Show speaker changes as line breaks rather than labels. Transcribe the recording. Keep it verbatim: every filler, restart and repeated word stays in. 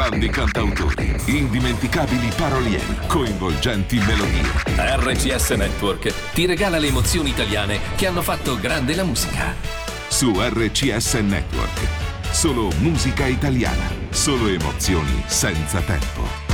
grandi cantautori, indimenticabili parolieri, coinvolgenti melodie.
R C S Network ti regala le emozioni italiane che hanno fatto grande la musica.
Su R C S Network, solo musica italiana, solo emozioni senza tempo.